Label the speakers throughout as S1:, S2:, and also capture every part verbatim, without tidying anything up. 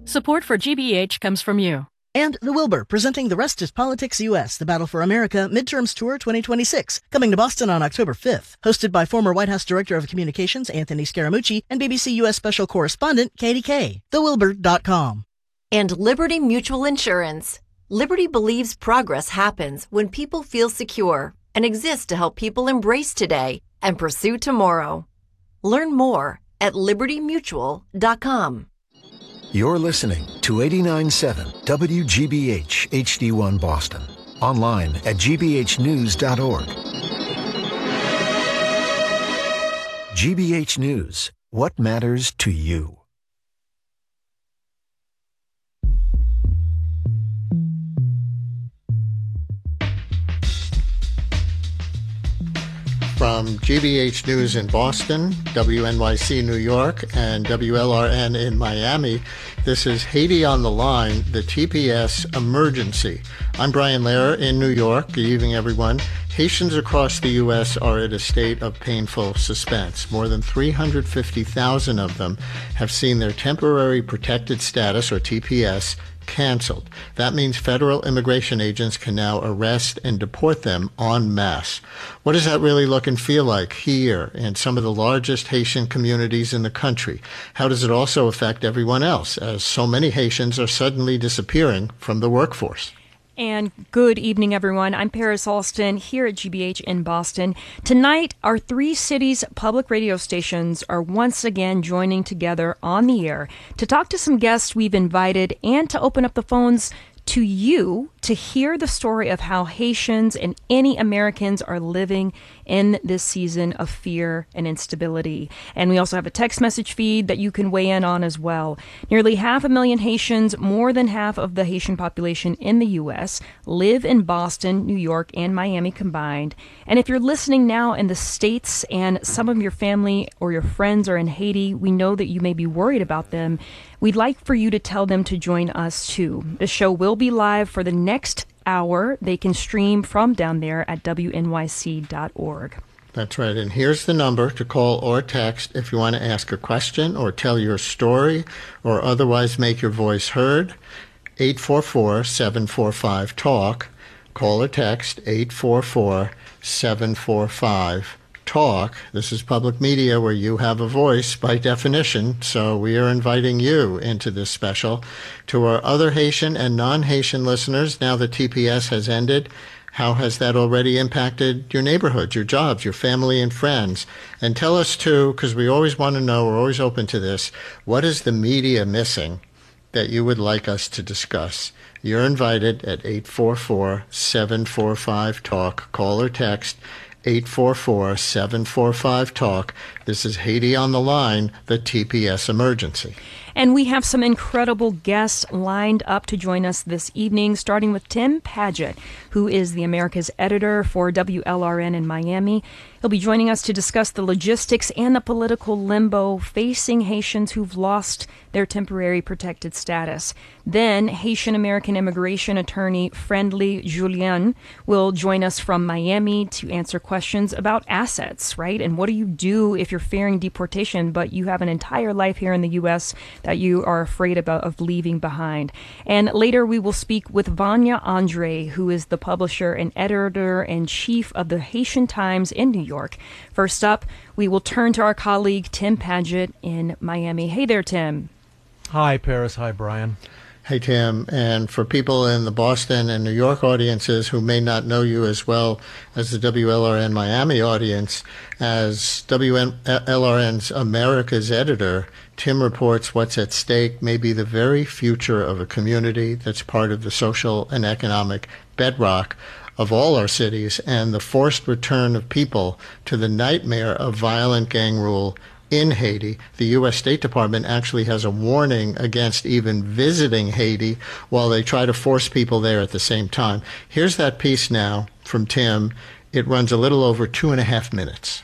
S1: Support for G B H comes from you.
S2: And The Wilbur, presenting The Rest is Politics U S, The Battle for America Midterms Tour twenty twenty-six, coming to Boston on October fifth. Hosted by former White House Director of Communications Anthony Scaramucci and B B C U S Special Correspondent Katie Kay. the wilbur dot com.
S3: And Liberty Mutual Insurance. Liberty believes progress happens when people feel secure and exists to help people embrace today and pursue tomorrow. Learn more at liberty mutual dot com.
S4: You're listening to eighty-nine point seven W G B H H D one Boston. Online at g b h news dot org. G B H News. What matters to you?
S5: From G B H News in Boston, W N Y C New York, and W L R N in Miami, this is Haiti on the Line, the T P S emergency. I'm Brian Lehrer in New York. Good evening, everyone. Haitians across the U S are at a state of painful suspense. More than three hundred fifty thousand of them have seen their temporary protected status, or T P S, canceled. That means federal immigration agents can now arrest and deport them en masse. What does that really look and feel like here in some of the largest Haitian communities in the country? How does it also affect everyone else, as so many Haitians are suddenly disappearing from the workforce?
S6: And good evening, everyone. I'm Paris Alston here at G B H in Boston. Tonight, our three cities' public radio stations are once again joining together on the air to talk to some guests we've invited and to open up the phones to you to hear the story of how Haitians and any Americans are living in this season of fear and instability. And we also have a text message feed that you can weigh in on as well. Nearly half a million Haitians, more than half of the Haitian population in the U S, live in Boston, New York, and Miami combined. And if you're listening now in the States and some of your family or your friends are in Haiti, we know that you may be worried about them. We'd like for you to tell them to join us too. The show will be live for the next hour. They can stream from down there at W N Y C dot org.
S5: That's right. And here's the number to call or text if you want to ask a question or tell your story or otherwise make your voice heard. eight four four, seven four five, TALK. Call or text eight four four, seven four five, TALK. This is public media where you have a voice by definition, so we are inviting you into this special. To our other Haitian and non-Haitian listeners, now that T P S has ended, how has that already impacted your neighborhood, your jobs, your family and friends? And tell us too, because we always want to know, we're always open to this, what is the media missing that you would like us to discuss? You're invited at eight four four, seven four five, TALK. Call or text eight four four, seven four five, TALK. This is Haiti on the Line, the T P S emergency.
S6: And we have some incredible guests lined up to join us this evening, starting with Tim Padgett, who is the America's editor for W L R N in Miami. He'll be joining us to discuss the logistics and the political limbo facing Haitians who've lost their temporary protected status. Then Haitian-American immigration attorney Friendly Julien will join us from Miami to answer questions about assets, right? And what do you do if you're fearing deportation, but you have an entire life here in the U S that you are afraid about of leaving behind? And later we will speak with Vanya Andre, who is the publisher and editor-in-chief of the Haitian Times in New York. First up, we will turn to our colleague Tim Padgett in Miami. Hey there, Tim.
S7: Hi, Paris. Hi, Brian.
S5: Hey, Tim. And for people in the Boston and New York audiences who may not know you as well as the W L R N Miami audience, as W L R N's America's editor, Tim reports what's at stake may be the very future of a community that's part of the social and economic bedrock of all our cities and the forced return of people to the nightmare of violent gang rule in Haiti. The U S State Department actually has a warning against even visiting Haiti while they try to force people there at the same time. Here's that piece now from Tim. It runs a little over two and a half minutes.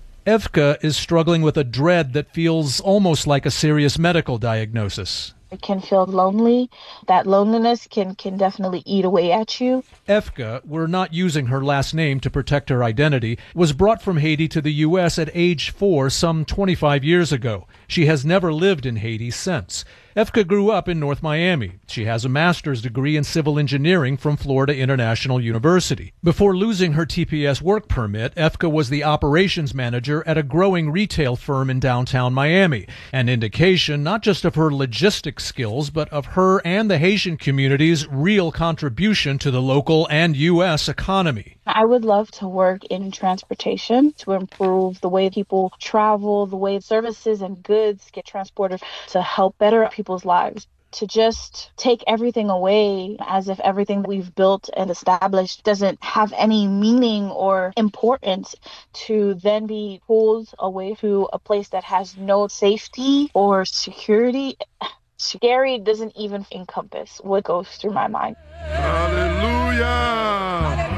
S7: Evka is struggling with a dread that feels almost like a serious medical diagnosis.
S8: It can feel lonely. That loneliness can, can definitely eat away at you.
S7: Evka, we're not using her last name to protect her identity, was brought from Haiti to the U S at age four some twenty-five years ago. She has never lived in Haiti since. Efka grew up in North Miami. She has a master's degree in civil engineering from Florida International University. Before losing her T P S work permit, Efka was the operations manager at a growing retail firm in downtown Miami, an indication not just of her logistics skills, but of her and the Haitian community's real contribution to the local and U S economy.
S8: I would love to work in transportation to improve the way people travel, the way services and goods get transported to help better people's lives. To just take everything away as if everything that we've built and established doesn't have any meaning or importance, to then be pulled away to a place that has no safety or security. Scary doesn't even encompass what goes through my mind.
S9: Hallelujah!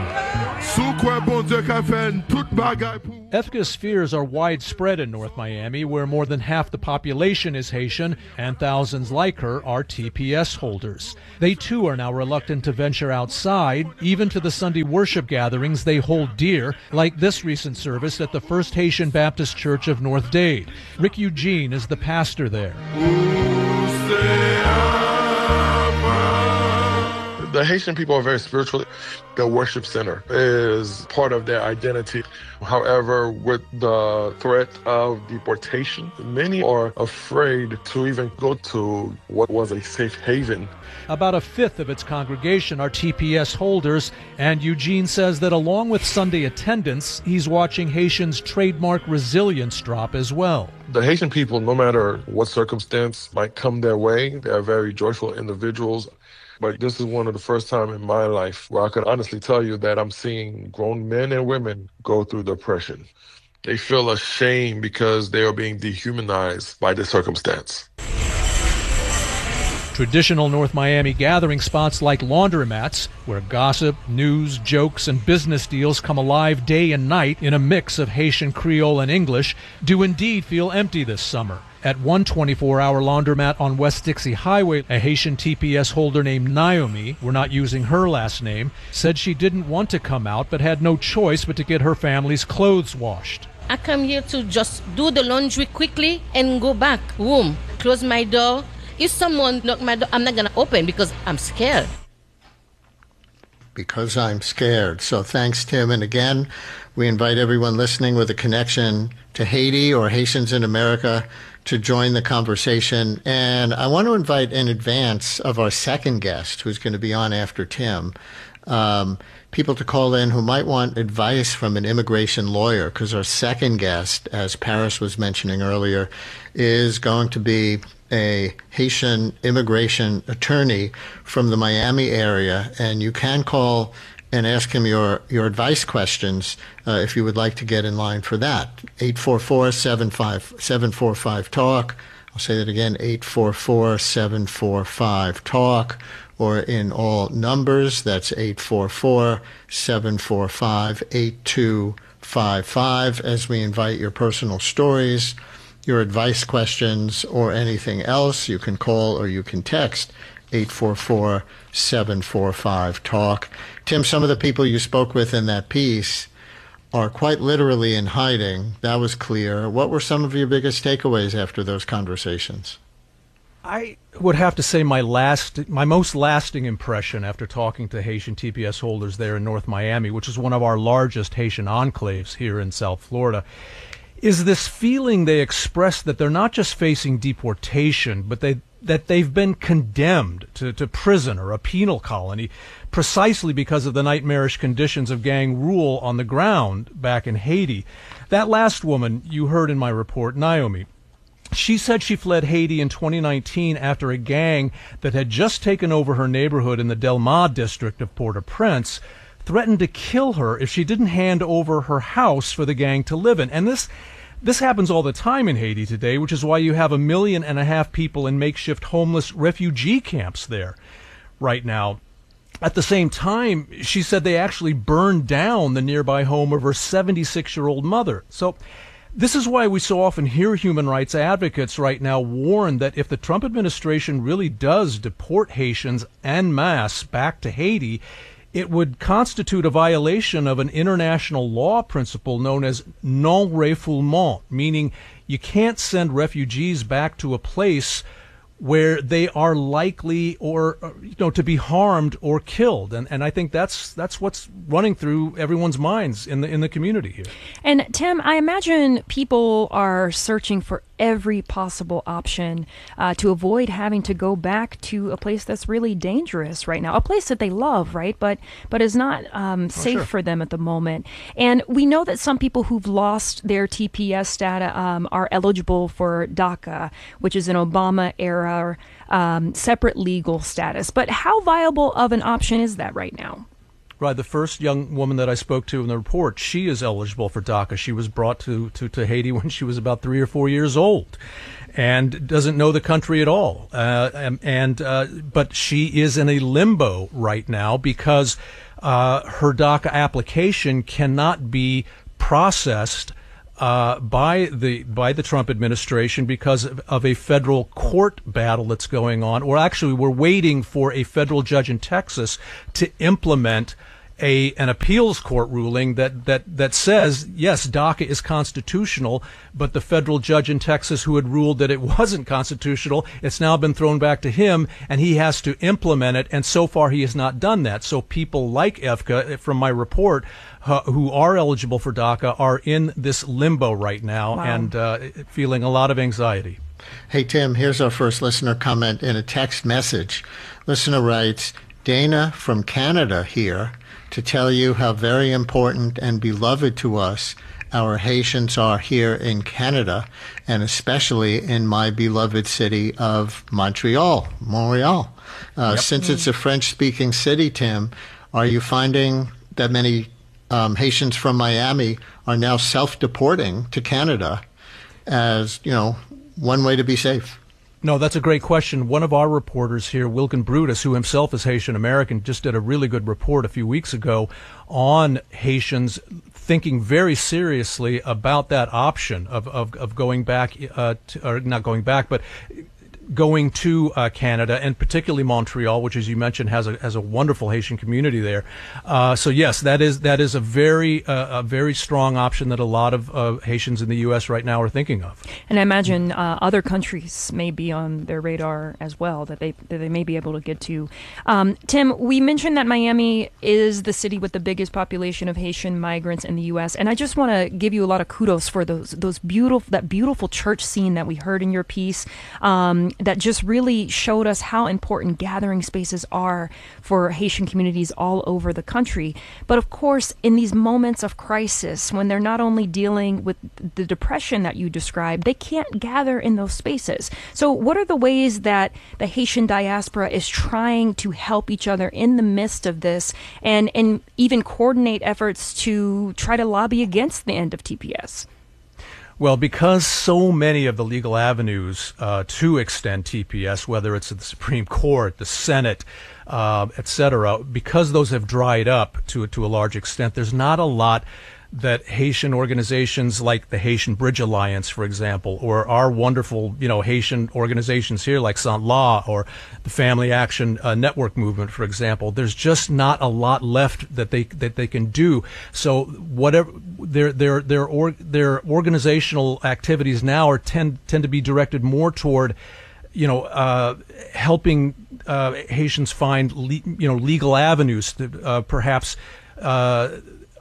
S7: Efka's fears are widespread in North Miami, where more than half the population is Haitian, and thousands like her are T P S holders. They too are now reluctant to venture outside, even to the Sunday worship gatherings they hold dear, like this recent service at the First Haitian Baptist Church of North Dade. Rick Eugene is the pastor there.
S9: The Haitian people are very spiritual. The worship center is part of their identity. However, with the threat of deportation, many are afraid to even go to what was a safe haven.
S7: About a fifth of its congregation are T P S holders, and Eugene says that along with Sunday attendance, he's watching Haitians' trademark resilience drop as well.
S9: The Haitian people, no matter what circumstance might come their way, they are very joyful individuals. But this is one of the first time in my life where I can honestly tell you that I'm seeing grown men and women go through depression. They feel ashamed because they are being dehumanized by this circumstance.
S7: Traditional North Miami gathering spots like laundromats, where gossip, news, jokes, and business deals come alive day and night in a mix of Haitian Creole and English, do indeed feel empty this summer. At one twenty-four hour laundromat on West Dixie Highway, a Haitian T P S holder named Naomi, we're not using her last name, said she didn't want to come out but had no choice but to get her family's clothes washed.
S10: I come here to just do the laundry quickly and go back home, close my door. If someone knock my door, I'm not going to open because I'm scared.
S5: Because I'm scared. So thanks, Tim. And again, we invite everyone listening with a connection to Haiti or Haitians in America to join the conversation. And I want to invite in advance of our second guest, who's going to be on after Tim, um, people to call in who might want advice from an immigration lawyer, because our second guest, as Paris was mentioning earlier, is going to be a Haitian immigration attorney from the Miami area, and you can call and ask him your, your advice questions uh, if you would like to get in line for that. eight four four, seven five four five, TALK. I'll say that again, eight four four, seven four five, TALK, or in all numbers, that's eight four four, seven four five, eight two five five, as we invite your personal stories, your advice questions, or anything else. You can call or you can text eight four four, seven four five, TALK. Tim, some of the people you spoke with in that piece are quite literally in hiding. That was clear. What were some of your biggest takeaways after those conversations?
S7: I would have to say my last, my most lasting impression after talking to Haitian T P S holders there in North Miami, which is one of our largest Haitian enclaves here in South Florida, is this feeling they express that they're not just facing deportation, but they that they've been condemned to, to prison or a penal colony precisely because of the nightmarish conditions of gang rule on the ground back in Haiti. That last woman you heard in my report, Naomi, she said she fled Haiti in twenty nineteen after a gang that had just taken over her neighborhood in the Del Mar district of Port-au-Prince threatened to kill her if she didn't hand over her house for the gang to live in. And this This happens all the time in Haiti today, which is why you have a million and a half people in makeshift homeless refugee camps there right now. At the same time, she said they actually burned down the nearby home of her seventy-six-year-old mother. So this is why we so often hear human rights advocates right now warn that if the Trump administration really does deport Haitians en masse back to Haiti, it would constitute a violation of an international law principle known as non-refoulement, meaning you can't send refugees back to a place where they are likely or, you know, to be harmed or killed. And and I think that's that's what's running through everyone's minds in the in the community here.
S6: And Tim, I imagine people are searching for every possible option uh, to avoid having to go back to a place that's really dangerous right now, a place that they love, right? But but is not um, safe oh, sure. for them at the moment. And we know that some people who've lost their T P S status um, are eligible for DACA, which is an Obama era um, separate legal status. But how viable of an option is that right now?
S7: Right. The first young woman that I spoke to in the report, she is eligible for DACA. She was brought to, to, to Haiti when she was about three or four years old and doesn't know the country at all. Uh, and, and uh, but she is in a limbo right now because uh, her DACA application cannot be processed Uh, by the by the Trump administration because of, of a federal court battle that's going on, or actually we're waiting for a federal judge in Texas to implement a an appeals court ruling that that that says yes, DACA is constitutional, but the federal judge in Texas who had ruled that it wasn't constitutional, it's now been thrown back to him, and he has to implement it, and so far he has not done that. So people like Evka, from my report, Uh, who are eligible for DACA are in this limbo right now. Wow. and uh, feeling a lot of anxiety.
S5: Hey, Tim, here's our first listener comment in a text message. Listener writes, Dana from Canada here to tell you how very important and beloved to us our Haitians are here in Canada, and especially in my beloved city of Montreal, Montreal. Uh, yep. Since it's a French-speaking city, Tim, are you finding that many Um, Haitians from Miami are now self-deporting to Canada as, you know, one way to be safe?
S7: No, that's a great question. One of our reporters here, Wilkin Brutus, who himself is Haitian American, just did a really good report a few weeks ago on Haitians thinking very seriously about that option of, of, of going back, uh, to, or not going back, but going to uh, Canada, and particularly Montreal, which, as you mentioned, has a has a wonderful Haitian community there. Uh, so yes, that is that is a very uh, a very strong option that a lot of uh, Haitians in the U S right now are thinking of.
S6: And I imagine uh, other countries may be on their radar as well that they that they may be able to get to. Um, Tim, we mentioned that Miami is the city with the biggest population of Haitian migrants in the U S, and I just want to give you a lot of kudos for those those beautiful that beautiful church scene that we heard in your piece. Um, that just really showed us how important gathering spaces are for Haitian communities all over the country. But of course, in these moments of crisis, when they're not only dealing with the depression that you described, they can't gather in those spaces. So what are the ways that the Haitian diaspora is trying to help each other in the midst of this, and, and even coordinate efforts to try to lobby against the end of T P S?
S7: Well, because so many of the legal avenues uh, to extend T P S, whether it's at the Supreme Court, the Senate, uh, et cetera, because those have dried up to to a large extent, there's not a lot that Haitian organizations like the Haitian Bridge Alliance, for example, or our wonderful, you know, Haitian organizations here like Sant La or the Family Action uh, Network Movement, for example, there's just not a lot left that they that they can do. So whatever their their their or, their organizational activities now are tend tend to be directed more toward, you know, uh, helping uh, Haitians find le- you know legal avenues to uh, perhaps. Uh,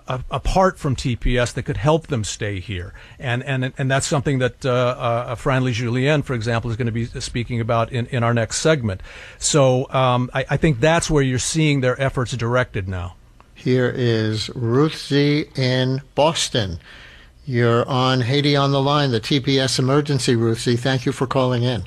S7: apart from T P S that could help them stay here. And and and that's something that uh, uh, Franley Julien, for example, is going to be speaking about in, in our next segment. So um, I, I think that's where you're seeing their efforts directed now.
S5: Here is Ruth Z. in Boston. You're on Haiti on the Line, the T P S emergency, Ruth Z. Thank you for calling in.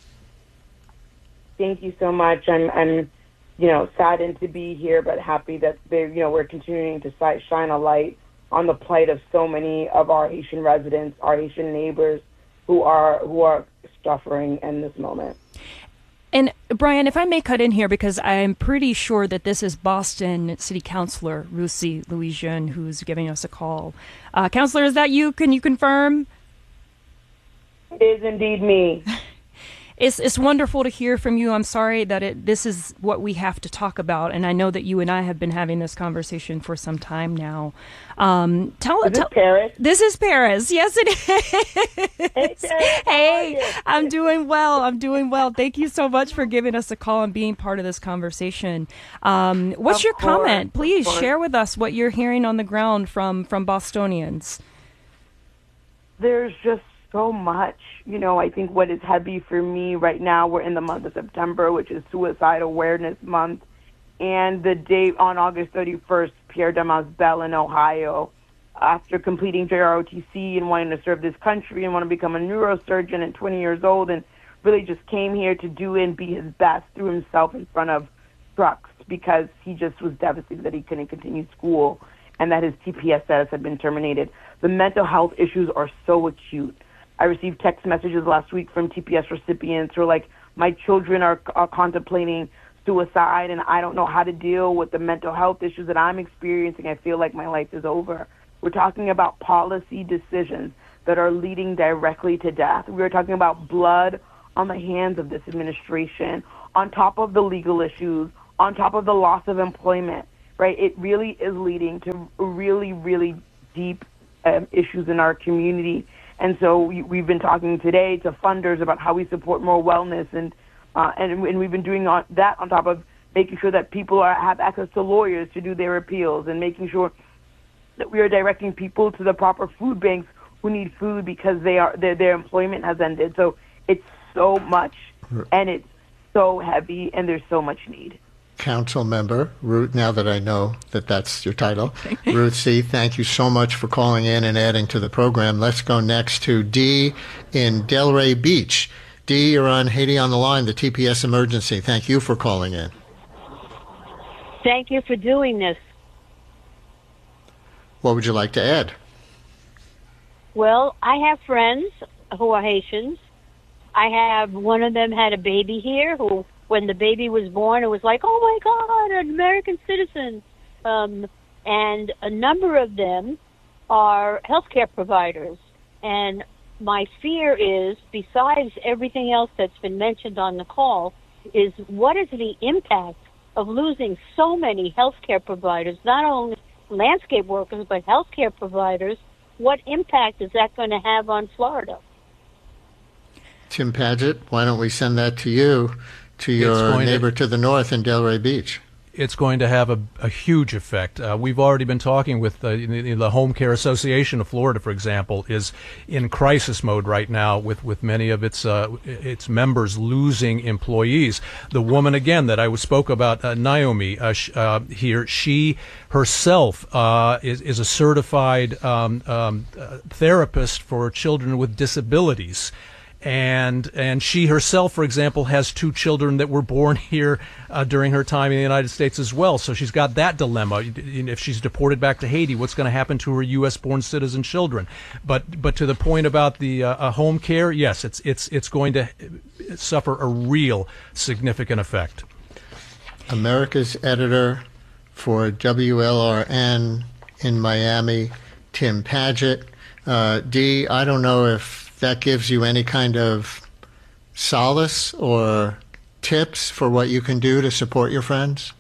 S11: Thank you so much. I'm, I'm you know, saddened to be here, but happy that they, you know, we're continuing to shine a light on the plight of so many of our Haitian residents, our Haitian neighbors, who are who are suffering in this moment.
S6: And Brian, if I may cut in here, because I'm pretty sure that this is Boston City Councilor Ruthie Louis-Jeune who's giving us a call. Uh, Councilor, is that you? Can you confirm?
S11: It is indeed me.
S6: It's it's wonderful to hear from you. I'm sorry that it this is what we have to talk about, and I know that you and I have been having this conversation for some time now. Um, tell
S11: Is this
S6: tell,
S11: Paris?
S6: This is Paris. Yes, it is.
S11: Hey, Paris,
S6: hey I'm doing well. I'm doing well. Thank you so much for giving us a call and being part of this conversation. Um, what's
S11: of
S6: your
S11: course,
S6: comment? Please
S11: course.
S6: share with us what you're hearing on the ground from from Bostonians.
S11: There's just so much. You know, I think what is heavy for me right now, we're in the month of September, which is Suicide Awareness Month. And the date on August thirty-first, Pierre Damas Bell in Ohio, after completing J R O T C and wanting to serve this country and want to become a neurosurgeon at twenty years old, and really just came here to do and be his best, threw himself in front of trucks because he just was devastated that he couldn't continue school and that his T P S status had been terminated. The mental health issues are so acute. I received text messages last week from T P S recipients who are like, my children are, are contemplating suicide and I don't know how to deal with the mental health issues that I'm experiencing. I feel like my life is over. We're talking about policy decisions that are leading directly to death. We're talking about blood on the hands of this administration, on top of the legal issues, on top of the loss of employment, right? It really is leading to really, really deep um, issues in our community. And so we, we've been talking today to funders about how we support more wellness, and uh, and, and we've been doing on, that on top of making sure that people are, have access to lawyers to do their appeals, and making sure that we are directing people to the proper food banks who need food because they are their their employment has ended. So it's so much, and it's so heavy, and there's so much need.
S5: Council member Ruth, now that I know that that's your title, Ruth C., thank you so much for calling in and adding to the program. Let's go next to Dee in Delray Beach. Dee, you're on Haiti on the Line, the T P S emergency. Thank you for calling in.
S12: Thank you for doing this.
S5: What would you like to add?
S12: Well, I have friends who are Haitians. I have, one of them had a baby here who, when the baby was born, it was like, oh my God, an American citizen. Um, and a number of them are healthcare providers. And my fear is, besides everything else that's been mentioned on the call, is what is the impact of losing so many healthcare providers, not only landscape workers, but healthcare providers? What impact is that going to have on Florida?
S5: Tim Padgett, why don't we send that to you, to your neighbor to, to the north in Delray Beach?
S7: It's going to have a, a huge effect. Uh, we've already been talking with uh, the, the Home Care Association of Florida, for example, is in crisis mode right now with, with many of its uh, its members losing employees. The woman, again, that I spoke about, uh, Naomi, uh, sh- uh, here, she herself uh, is, is a certified um, um, uh, therapist for children with disabilities. And and she herself, for example, has two children that were born here uh, during her time in the United States as well. So she's got that dilemma. If she's deported back to Haiti, what's going to happen to her U S born citizen children? But but to the point about the uh, uh, home care, yes, it's it's it's going to suffer a real significant effect.
S5: America's editor for W L R N in Miami, Tim Padgett. Uh, Dee, I don't know if that gives you any kind of solace or tips for what you can do to support your friends?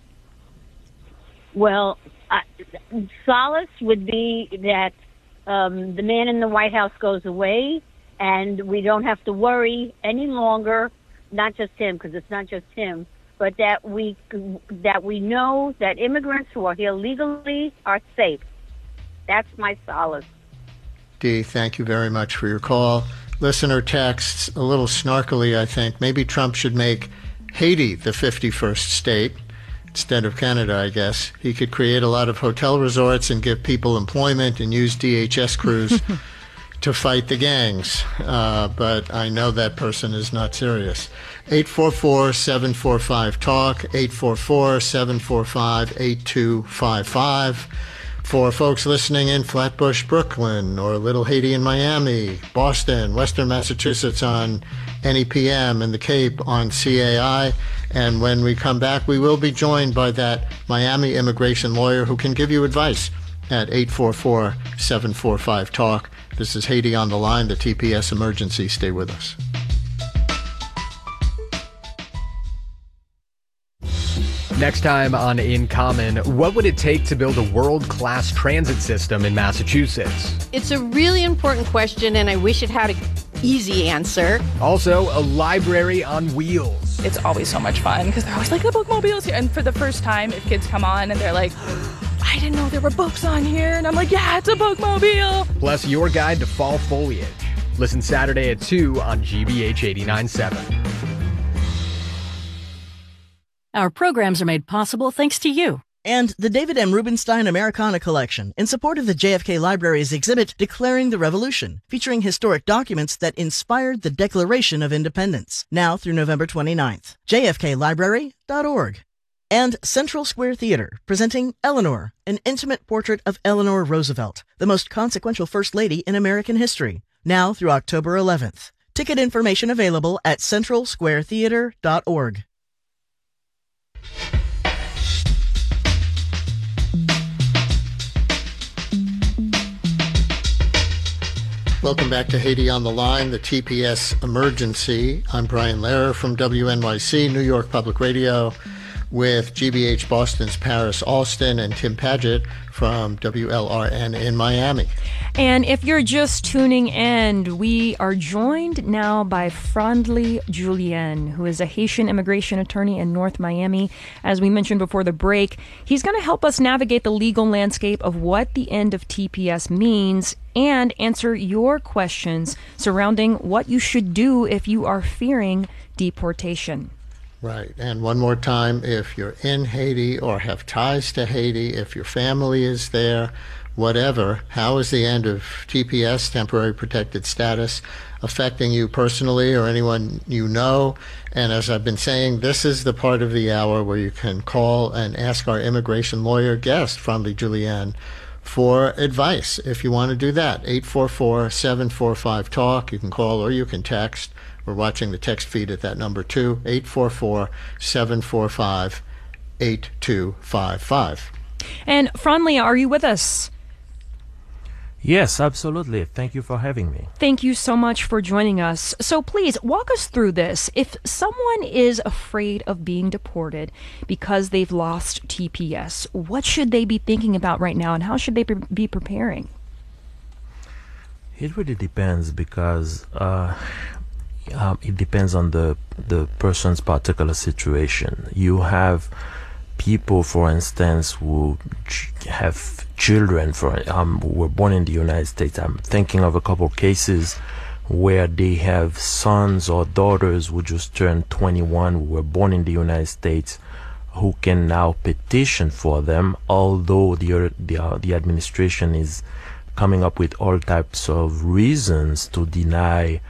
S12: Well, I, solace would be that um, the man in the White House goes away and we don't have to worry any longer, not just him, because it's not just him, but that we that we know that immigrants who are here legally are safe. That's my solace.
S5: Dee, thank you very much for your call. Listener texts, a little snarkily, I think, maybe Trump should make Haiti the fifty-first state instead of Canada, I guess. He could create a lot of hotel resorts and give people employment and use D H S crews to fight the gangs. Uh, but I know that person is not serious. eight four four, seven four five, TALK, eight four four, seven four five, eight two five five. For folks listening in Flatbush, Brooklyn, or Little Haiti in Miami, Boston, Western Massachusetts on N E P M, and the Cape on C A I. And when we come back, we will be joined by that Miami immigration lawyer who can give you advice at eight four four, seven four five, TALK. This is Haiti on the Line, the T P S emergency. Stay with us.
S13: Next time on In Common, what would it take to build a world-class transit system in Massachusetts?
S14: It's a really important question, and I wish it had an easy answer.
S13: Also, a library on wheels.
S15: It's always so much fun because they're always like, the bookmobile's here. And for the first time, if kids come on and they're like, I didn't know there were books on here. And I'm like, yeah, it's a bookmobile.
S13: Plus, your guide to fall foliage. Listen Saturday at two on G B H eighty-nine point seven.
S1: Our programs are made possible thanks to you.
S2: And the David M. Rubenstein Americana Collection, in support of the J F K Library's exhibit Declaring the Revolution, featuring historic documents that inspired the Declaration of Independence, now through November twenty-ninth. J F K library dot org. And Central Square Theater, presenting Eleanor, an intimate portrait of Eleanor Roosevelt, the most consequential First Lady in American history, now through October eleventh. Ticket information available at central square theater dot org.
S5: Welcome back to Haiti on the Line, the T P S Emergency. I'm Brian Lehrer from W N Y C, New York Public Radio, with G B H Boston's Paris Alston and Tim Padgett from W L R N in Miami.
S6: And if you're just tuning in, we are joined now by Franly Julien, who is a Haitian immigration attorney in North Miami. As we mentioned before the break, he's going to help us navigate the legal landscape of what the end of T P S means and answer your questions surrounding what you should do if you are fearing deportation.
S5: Right. And one more time, if you're in Haiti or have ties to Haiti, if your family is there, whatever, how is the end of T P S, temporary protected status, affecting you personally or anyone you know? And as I've been saying, this is the part of the hour where you can call and ask our immigration lawyer guest, Franly Julien, for advice. If you want to do that, eight four four, seven four five, TALK. You can call or you can text. We're watching the text feed at that number too, eight four four, seven four five, eight two five five.
S6: And Franly, are you with us?
S16: Yes, absolutely. Thank you for having me.
S6: Thank you so much for joining us. So please walk us through this. If someone is afraid of being deported because they've lost T P S, what should they be thinking about right now and how should they be preparing?
S16: It really depends because uh, um, it depends on the, the person's particular situation. You have people, for instance, who ch- have children for um, who were born in the United States. I'm thinking of a couple cases where they have sons or daughters who just turned twenty-one, who were born in the United States, who can now petition for them, although the the, uh, the administration is coming up with all types of reasons to deny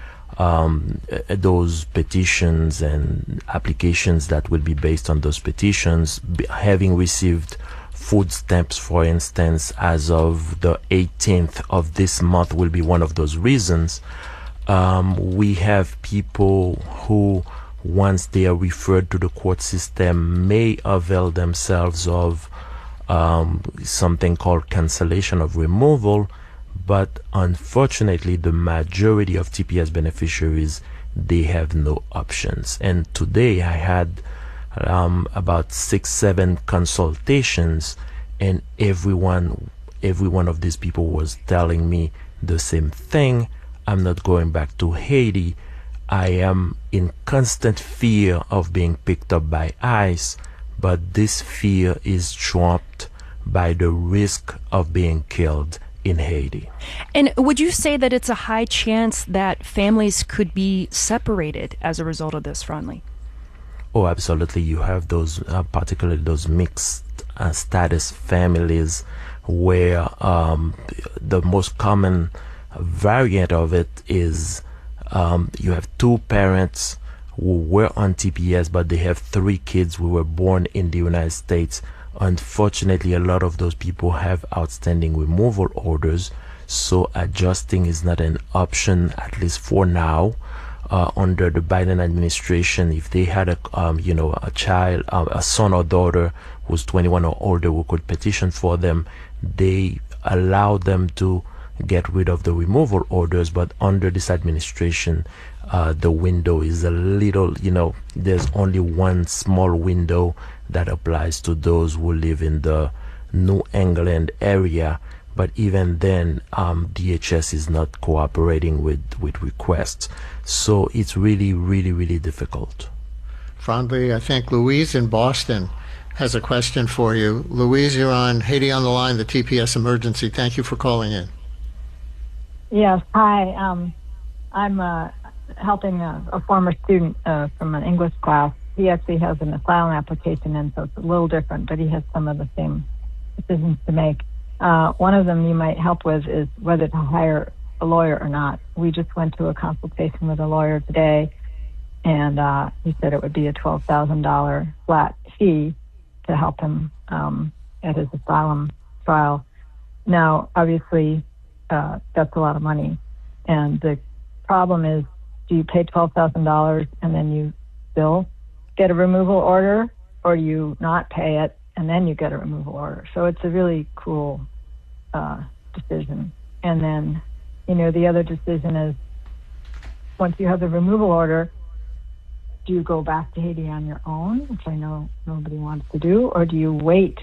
S16: Um, those petitions and applications that will be based on those petitions. B- having received food stamps, for instance, as of the eighteenth of this month will be one of those reasons. Um, we have people who, once they are referred to the court system, may avail themselves of um, something called cancellation of removal. But unfortunately, the majority of T P S beneficiaries, they have no options. And today I had um, about six, seven consultations, and everyone, every one of these people was telling me the same thing. I'm not going back to Haiti. I am in constant fear of being picked up by ICE, but this fear is trumped by the risk of being killed in Haiti.
S6: And would you say that it's a high chance that families could be separated as a result of this, Franly?
S16: Oh, absolutely. You have those, uh, particularly those mixed uh, status families where um, the most common variant of it is um, you have two parents who were on T P S, but they have three kids who were born in the United States. Unfortunately, a lot of those people have outstanding removal orders, so adjusting is not an option, at least for now. Uh, under the Biden administration, if they had a, um, you know, a child, uh, a son or daughter who's twenty-one or older who could petition for them, they allow them to get rid of the removal orders. But under this administration, uh, the window is a little, you know, there's only one small window that applies to those who live in the New England area. But even then, um, D H S is not cooperating with, with requests. So it's really, really, really difficult.
S5: Franli, I think Louise in Boston has a question for you. Louise, you're on Haiti on the Line, the T P S emergency. Thank you for calling in.
S17: Yes, hi. Um, I'm uh, helping a, a former student uh, from an English class. He actually has an asylum application in, so it's a little different, but he has some of the same decisions to make. Uh, one of them you might help with is whether to hire a lawyer or not. We just went to a consultation with a lawyer today, and uh, he said it would be a twelve thousand dollars flat fee to help him um, at his asylum trial. Now, obviously, uh, that's a lot of money. And the problem is, do you pay twelve thousand dollars and then you still get a removal order, or you not pay it and then you get a removal order? So it's a really cool uh, decision. And then, you know, the other decision is, once you have the removal order, do you go back to Haiti on your own, which I know nobody wants to do, or do you wait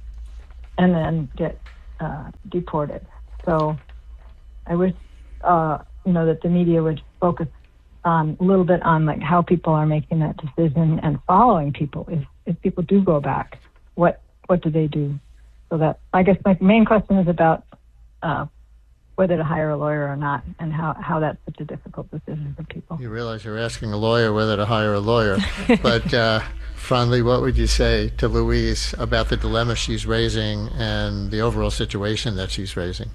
S17: and then get uh, deported? So I wish, uh, you know, that the media would focus on a little bit on like how people are making that decision and following people. If if people do go back, what what do they do? So that, I guess my main question is about uh, whether to hire a lawyer or not, and how, how that's such a difficult decision for people.
S5: You realize you're asking a lawyer whether to hire a lawyer. But, uh, Franli, what would you say to Louise about the dilemma she's raising and the overall situation that she's raising?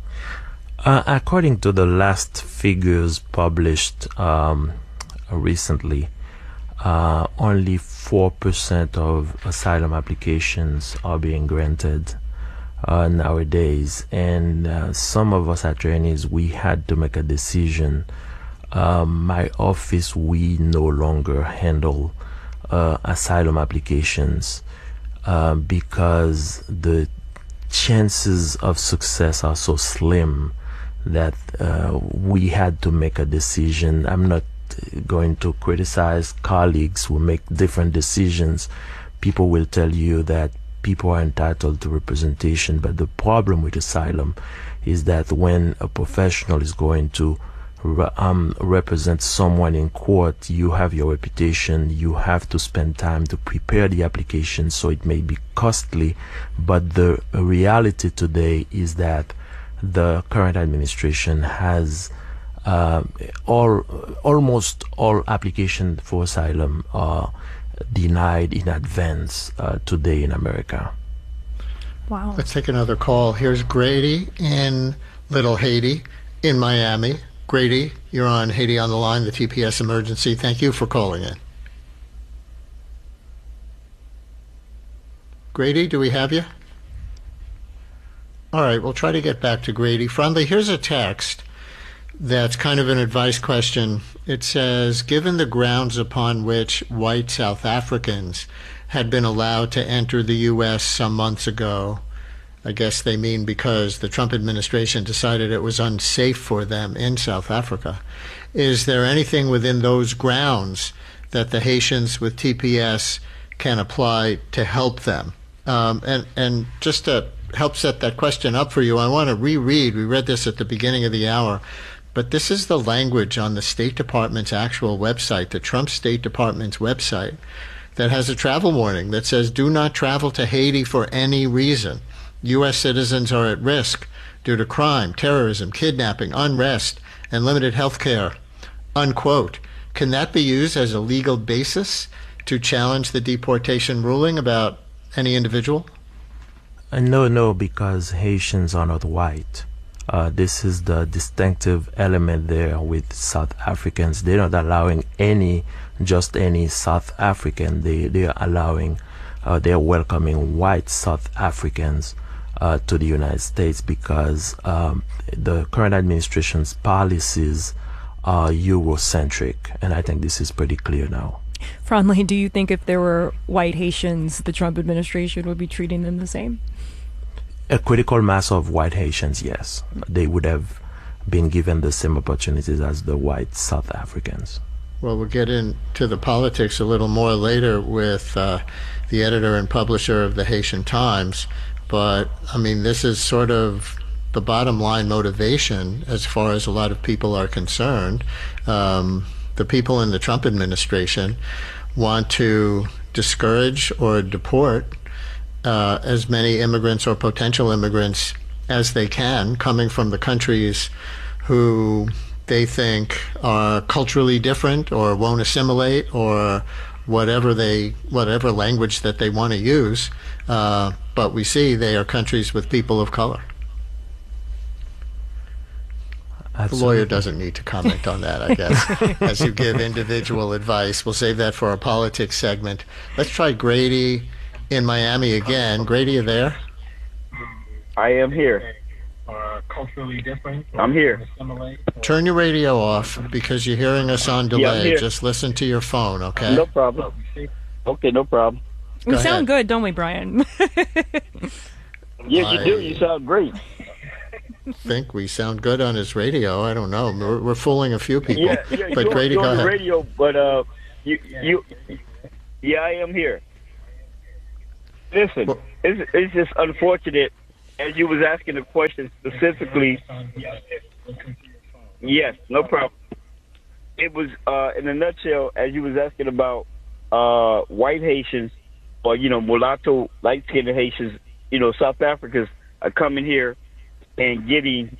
S16: Uh, according to the last figures published um, recently, uh, only four percent of asylum applications are being granted Uh, nowadays, and uh, some of us attorneys, we had to make a decision. Uh, my office, we no longer handle uh, asylum applications uh, because the chances of success are so slim that uh, we had to make a decision. I'm not going to criticize colleagues who make different decisions. People will tell you that people are entitled to representation, but the problem with asylum is that when a professional is going to re um, represent someone in court, you have your reputation, you have to spend time to prepare the application, so it may be costly. But the reality today is that the current administration has uh, all, almost all applications for asylum are denied in advance uh, today in America.
S5: Wow. Let's take another call. Here's Grady in Little Haiti in Miami. Grady, you're on Haiti on the Line, the T P S emergency. Thank you for calling in. Grady, do we have you? All right, we'll try to get back to Grady. Franli, here's a text that's kind of an advice question. It says, given the grounds upon which white South Africans had been allowed to enter the U S some months ago, I guess they mean because the Trump administration decided it was unsafe for them in South Africa, is there anything within those grounds that the Haitians with T P S can apply to help them? Um, and, and just to help set that question up for you, I want to reread, we read this at the beginning of the hour, but this is the language on the State Department's actual website, the Trump State Department's website, that has a travel warning that says, do not travel to Haiti for any reason. U S citizens are at risk due to crime, terrorism, kidnapping, unrest, and limited health care, unquote. Can that be used as a legal basis to challenge the deportation ruling about any individual?
S16: Uh, no, no, because Haitians are not white. Uh, this is the distinctive element there with South Africans. They're not allowing any, just any South African. They, they're allowing, uh, they're welcoming white South Africans uh, to the United States because um, the current administration's policies are Eurocentric. And I think this is pretty clear now.
S6: Franli, do you think if there were white Haitians, the Trump administration would be treating them the same?
S16: A critical mass of white Haitians, yes. They would have been given the same opportunities as the white South Africans.
S5: Well, we'll get into the politics a little more later with uh, the editor and publisher of the Haitian Times. But, I mean, this is sort of the bottom line motivation as far as a lot of people are concerned. Um, the people in the Trump administration want to discourage or deport uh, as many immigrants or potential immigrants as they can coming from the countries who they think are culturally different or won't assimilate or whatever they whatever language that they want to use. Uh, but we see they are countries with people of color. Absolutely. The lawyer doesn't need to comment on that, I guess, as you give individual advice. We'll save that for our politics segment. Let's try Grady in Miami again. Grady, you there?
S18: I am here.
S5: Culturally different.
S18: I'm here.
S5: Turn your radio off because you're hearing us on delay.
S18: Yeah,
S5: just listen to your phone, okay?
S18: No problem. Okay, no problem.
S6: We sound good, don't we, Brian?
S18: Yes, you do. You sound great.
S5: Think we sound good on his radio. I don't know. We're, we're fooling a few people.
S18: Yeah, yeah,
S5: but
S18: you're,
S5: Grady,
S18: you're
S5: go
S18: on
S5: ahead.
S18: the radio, but uh, you, you, yeah, I am here. Listen, it's, it's just unfortunate. As you was asking the question specifically, yes, no problem. It was, uh, in a nutshell, as you was asking about uh, white Haitians or, you know, mulatto, light-skinned Haitians, you know, South Africans are coming here and getting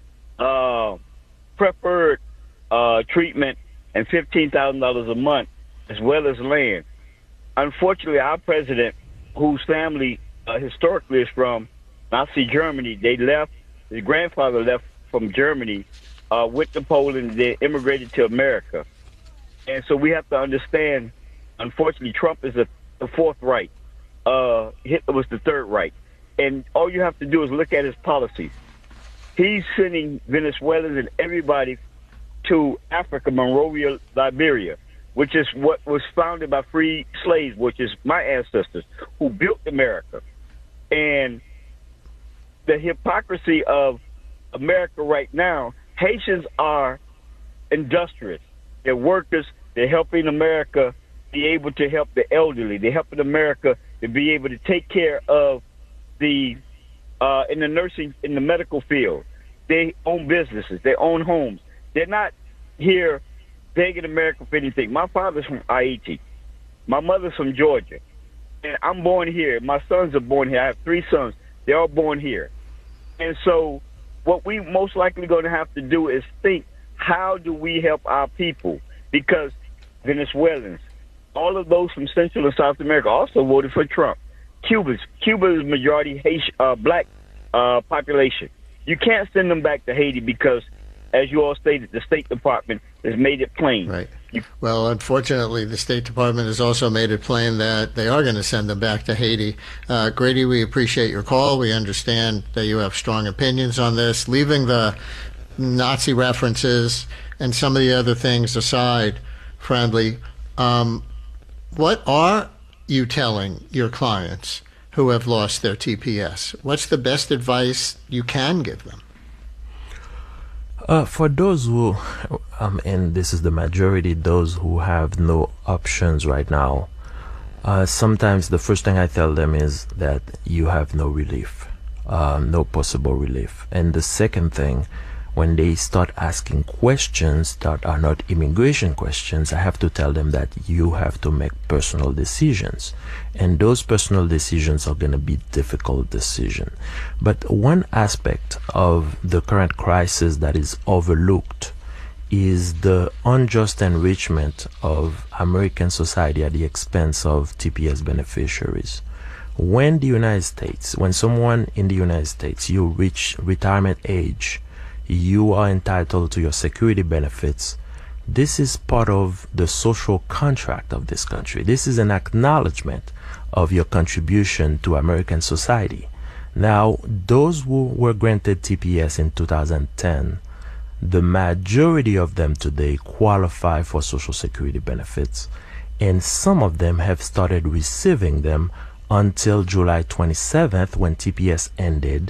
S18: uh, preferred uh, treatment and fifteen thousand dollars a month as well as land. Unfortunately, our president, whose family uh, historically is from Nazi Germany, they left, his grandfather left from Germany, uh, went to Poland, they immigrated to America. And so we have to understand, unfortunately, Trump is the, the fourth right. Uh, Hitler was the third right. And all you have to do is look at his policies. He's sending Venezuelans and everybody to Africa, Monrovia, Liberia, which is what was founded by free slaves, which is my ancestors, who built America. And the hypocrisy of America right now, Haitians are industrious. They're workers. They're helping America be able to help the elderly. They're helping America to be able to take care of the, uh, in the nursing, in the medical field. They own businesses. They own homes. They're not here begging America for anything. My father's from Haiti. My mother's from Georgia. And I'm born here. My sons are born here. I have three sons. They're all born here. And so what we most likely going to have to do is think, how do we help our people? Because Venezuelans, all of those from Central and South America also voted for Trump. Cubans, Cuba is majority Haitian, uh, black uh, population. You can't send them back to Haiti because, as you all stated, the State Department has made it plain.
S5: Right. Well, unfortunately, the State Department has also made it plain that they are going to send them back to Haiti. Uh, Grady, we appreciate your call. We understand that you have strong opinions on this. Leaving the Nazi references and some of the other things aside, Friendly, um, what are you telling your clients who have lost their T P S? What's the best advice you can give them?
S16: Uh, for those who, um, and this is the majority, those who have no options right now, uh, sometimes the first thing I tell them is that you have no relief, uh, no possible relief. And the second thing, when they start asking questions that are not immigration questions, I have to tell them that you have to make personal decisions. And those personal decisions are going to be difficult decisions. But one aspect of the current crisis that is overlooked is the unjust enrichment of American society at the expense of T P S beneficiaries. When the United States, when someone in the United States, you reach retirement age, you are entitled to your security benefits. This is part of the social contract of this country. This is an acknowledgement of your contribution to American society. Now, those who were granted T P S in two thousand ten, the majority of them today qualify for Social Security benefits, and some of them have started receiving them until July twenty-seventh, when T P S ended,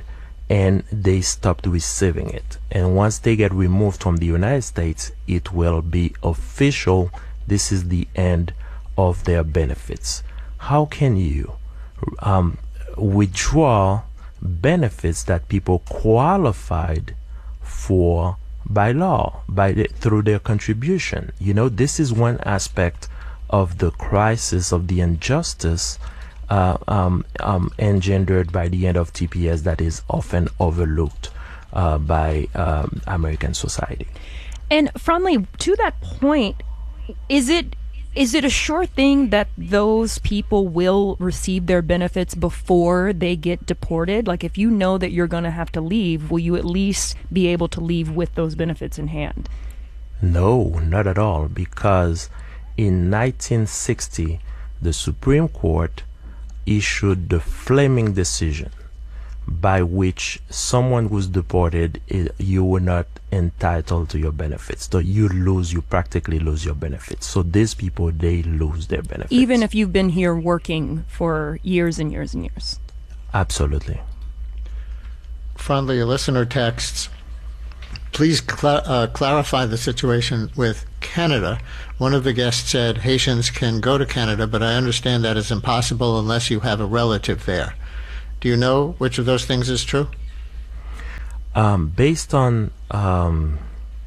S16: and they stopped receiving it. And once they get removed from the United States, it will be official. This is the end of their benefits. How can you um, withdraw benefits that people qualified for by law, by the, through their contribution? You know, this is one aspect of the crisis, of the injustice uh, um, um, engendered by the end of T P S that is often overlooked uh, by um, American society.
S6: And Franley, to that point, is it is it a sure thing that those people will receive their benefits before they get deported? Like, if you know that you're going to have to leave, will you at least be able to leave with those benefits in hand?
S16: No, not at all, because in nineteen sixty, the Supreme Court issued the Fleming decision by which someone who's deported, you were not entitled to your benefits. So you lose, you practically lose your benefits. So these people, they lose their benefits.
S6: Even if you've been here working for years and years and years.
S16: Absolutely.
S5: Franley, a listener texts, please cl- uh, clarify the situation with Canada. One of the guests said Haitians can go to Canada, but I understand that is impossible unless you have a relative there. Do you know which of those things is true?
S16: Um, based on um,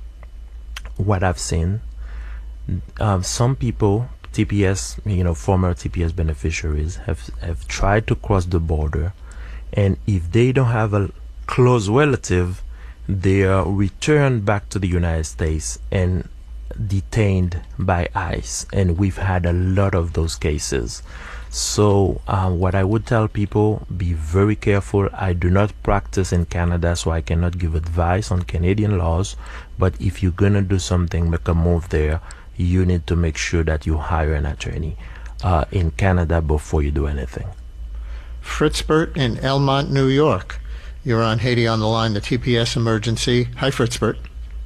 S16: what I've seen, um, some people, T P S, you know, former T P S beneficiaries, have have tried to cross the border, and if they don't have a close relative, they are returned back to the United States and detained by ICE, and we've had a lot of those cases. So uh, what I would tell people, be very careful. I do not practice in Canada, so I cannot give advice on Canadian laws, but if you're gonna do something, make a move there, you need to make sure that you hire an attorney uh, in Canada before you do anything.
S5: Fritzbert in Elmont, New York. You're on Haiti on the Line, the T P S emergency. Hi, Fritzbert.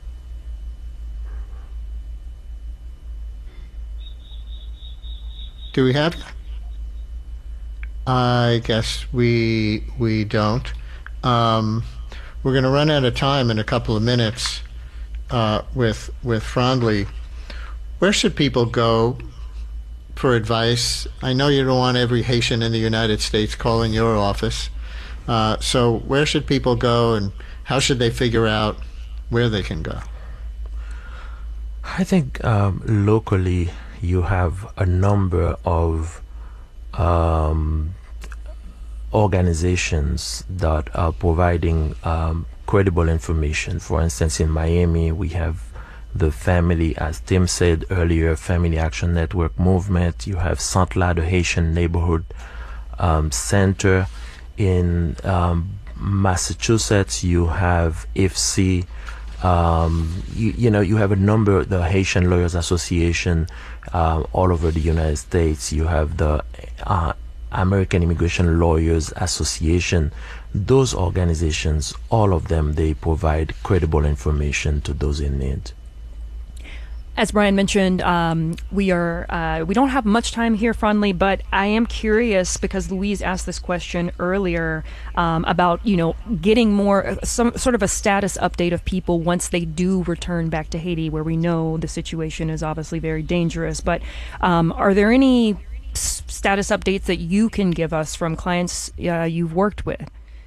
S5: Do we have you? I guess we we don't. Um, we're going to run out of time in a couple of minutes uh, with with Franley. Where should people go for advice? I know you don't want every Haitian in the United States calling your office. Uh, so where should people go, and how should they figure out where they can go?
S16: I think um, locally you have a number of um, organizations that are providing um, credible information. For instance, in Miami, we have the family, as Tim said earlier, Family Action Network movement. You have Centre de Haitian Neighborhood um, Center. In um, Massachusetts, you have I F C. Um, you, you know, you have a number, the Haitian Lawyers Association uh, all over the United States. You have the uh, American Immigration Lawyers Association. Those organizations, all of them, they provide credible information to those in need.
S6: As Brian mentioned, um, we are uh, we don't have much time here, Franley, but I am curious because Louise asked this question earlier um, about, you know, getting more some sort of a status update of people once they do return back to Haiti, where we know the situation is obviously very dangerous. But um, are there any s- status updates that you can give us from clients uh, you've worked with?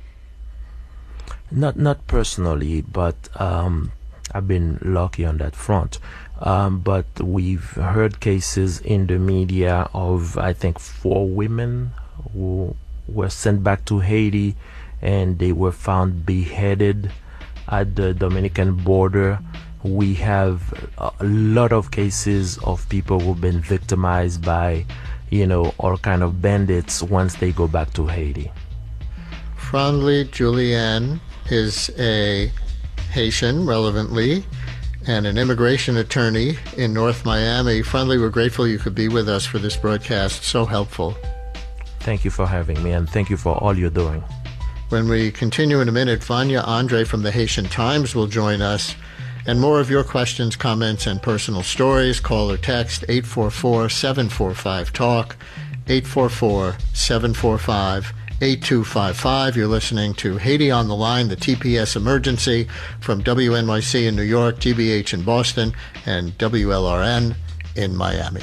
S16: Not not personally, but um, I've been lucky on that front. Um, but we've heard cases in the media of, I think, four women who were sent back to Haiti and they were found beheaded at the Dominican border. We have a lot of cases of people who've been victimized by, you know, all kind of bandits once they go back to Haiti.
S5: Franley Julian is a Haitian, relevantly, and an immigration attorney in North Miami. Franley, we're grateful you could be with us for this broadcast. So helpful.
S16: Thank you for having me, and thank you for all you're doing.
S5: When we continue in a minute, Vanya Andre from the Haitian Times will join us. And more of your questions, comments, and personal stories, call or text eight four four, seven four five, TALK, eight four four, seven four five, eight two five five. You're listening to Haiti on the Line, the T P S emergency from W N Y C in New York, G B H in Boston, and W L R N in Miami.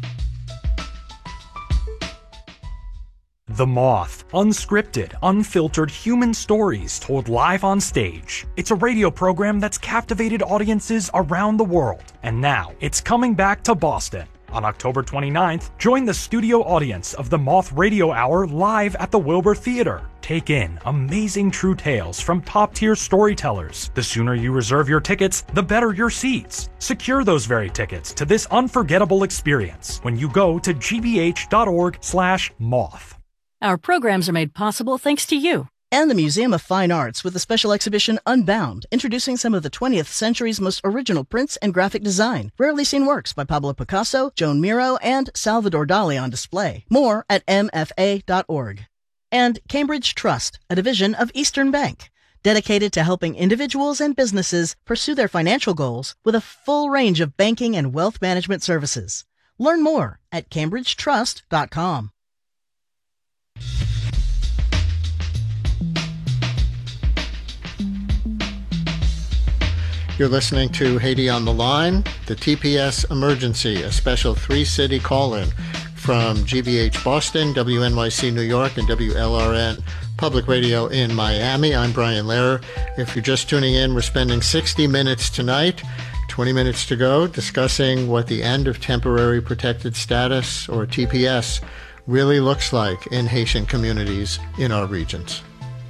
S19: The Moth. Unscripted, unfiltered human stories told live on stage. It's a radio program that's captivated audiences around the world. And now, it's coming back to Boston. On October twenty-ninth, join the studio audience of the Moth Radio Hour live at the Wilbur Theater. Take in amazing true tales from top-tier storytellers. The sooner you reserve your tickets, the better your seats. Secure those very tickets to this unforgettable experience when you go to gbh.org slash moth.
S1: Our programs are made possible thanks to you.
S2: And the Museum of Fine Arts with the special exhibition Unbound, introducing some of the twentieth century's most original prints and graphic design. Rarely seen works by Pablo Picasso, Joan Miro, and Salvador Dali on display. More at m f a dot org. And Cambridge Trust, a division of Eastern Bank, dedicated to helping individuals and businesses pursue their financial goals with a full range of banking and wealth management services. Learn more at cambridge trust dot com.
S5: You're listening to Haiti on the Line, the T P S emergency, a special three-city call-in from G B H Boston, W N Y C New York, and W L R N Public Radio in Miami. I'm Brian Lehrer. If you're just tuning in, we're spending sixty minutes tonight, twenty minutes to go, discussing what the end of temporary protected status, or T P S, really looks like in Haitian communities in our regions.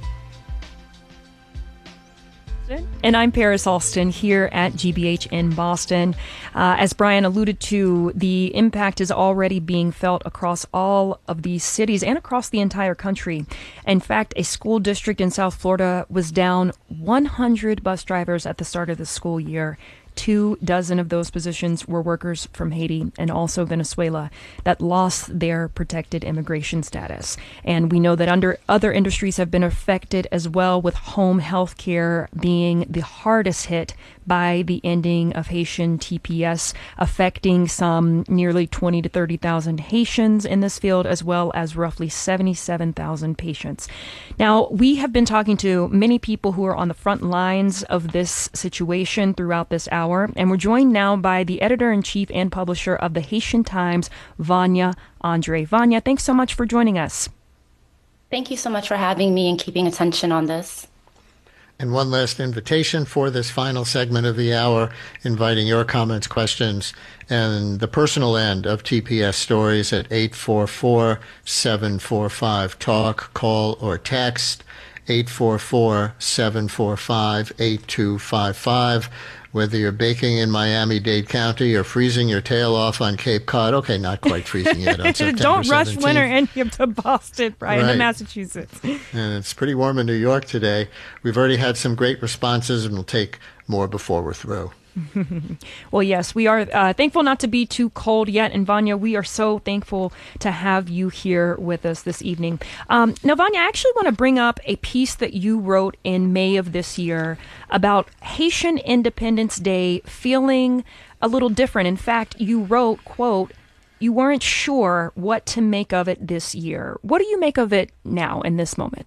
S6: And I'm Paris Alston here at G B H in Boston. Uh, as Brian alluded to, the impact is already being felt across all of these cities and across the entire country. In fact, a school district in South Florida was down one hundred bus drivers at the start of the school year. Two dozen of those positions were workers from Haiti and also Venezuela that lost their protected immigration status. And we know that under other industries have been affected as well, with home health care being the hardest hit by the ending of Haitian T P S, affecting some nearly twenty to thirty thousand Haitians in this field, as well as roughly seventy-seven thousand patients. Now, we have been talking to many people who are on the front lines of this situation throughout this hour, and we're joined now by the editor-in-chief and publisher of the Haitian Times, Vanya Andre. Vanya, thanks so much for joining us.
S20: Thank you so much for having me and keeping attention on this.
S5: And one last invitation for this final segment of the hour, inviting your comments, questions, and the personal end of T P S stories at eight four four, seven four five, TALK, call or text, eight four four, seven four five, eight two five five. Whether you're baking in Miami-Dade County or freezing your tail off on Cape Cod. Okay, not quite freezing yet on September
S6: Don't rush
S5: seventeenth.
S6: winter any to Boston, Brian,
S5: Right.
S6: to Massachusetts.
S5: And it's pretty warm in New York today. We've already had some great responses, and we'll take more before we're through.
S6: Well, yes, we are uh, thankful not to be too cold yet. And Vanya, we are so thankful to have you here with us this evening. Um, now, Vanya, I actually want to bring up a piece that you wrote in May of this year about Haitian Independence Day feeling a little different. In fact, you wrote, quote, "You weren't sure what to make of it this year." What do you make of it now in this moment?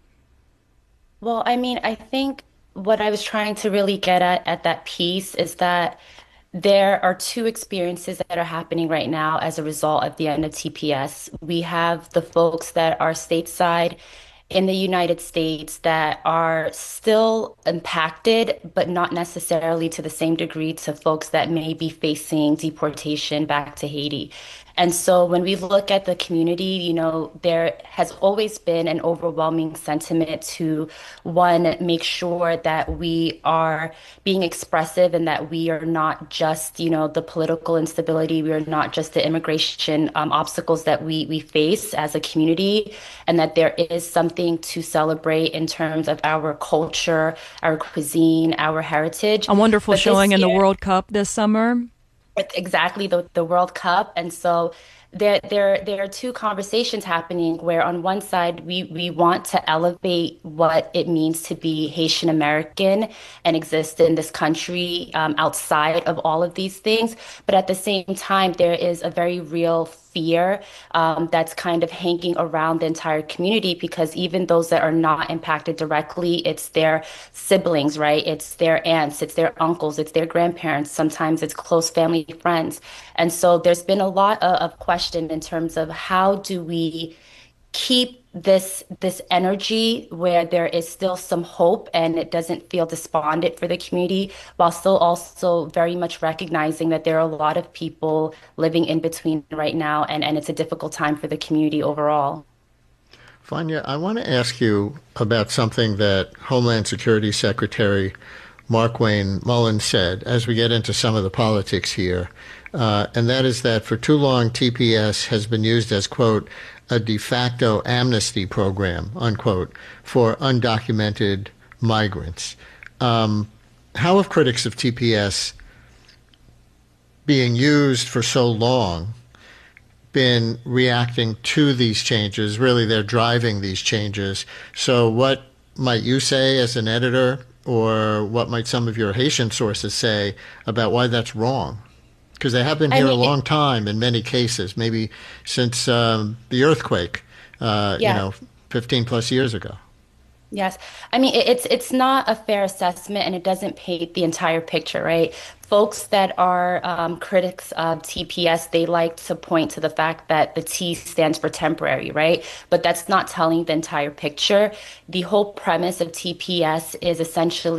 S20: Well, I mean, I think what I was trying to really get at at that piece is that there are two experiences that are happening right now as a result of the end of T P S. We have the folks that are stateside in the United States that are still impacted, but not necessarily to the same degree to folks that may be facing deportation back to Haiti. And so when we look at the community, you know, there has always been an overwhelming sentiment to, one, make sure that we are being expressive and that we are not just, you know, the political instability, we are not just the immigration um, obstacles that we, we face as a community, and that there is something to celebrate in terms of our culture, our cuisine, our heritage.
S6: A wonderful
S20: But
S6: showing
S20: this
S6: in the
S20: year-
S6: World Cup this summer.
S20: Exactly, the the World Cup. And so there there there are two conversations happening where on one side we we want to elevate what it means to be Haitian American and exist in this country um, outside of all of these things, but at the same time there is a very real fear um, that's kind of hanging around the entire community, because even those that are not impacted directly, it's their siblings, right? It's their aunts, it's their uncles, it's their grandparents. Sometimes it's close family friends. And so there's been a lot of, of question in terms of how do we keep this this energy where there is still some hope and it doesn't feel despondent for the community, while still also very much recognizing that there are a lot of people living in between right now, and, and it's a difficult time for the community overall.
S5: Vanya, I want to ask you about something that Homeland Security Secretary Markwayne Mullin said as we get into some of the politics here, uh, and that is that for too long T P S has been used as, quote, a de facto amnesty program, unquote, for undocumented migrants. Um, how have critics of T P S being used for so long been reacting to these changes? Really, they're driving these changes. So what might you say as an editor, or what might some of your Haitian sources say about why that's wrong? Because they have been here I mean, a long time in many cases, maybe since um, the earthquake, uh, yeah. you know, fifteen plus years ago.
S20: Yes. I mean, it's it's not a fair assessment, and it doesn't paint the entire picture, right? Folks that are um, critics of T P S, they like to point to the fact that the T stands for temporary, right? But that's not telling the entire picture. The whole premise of T P S is essentially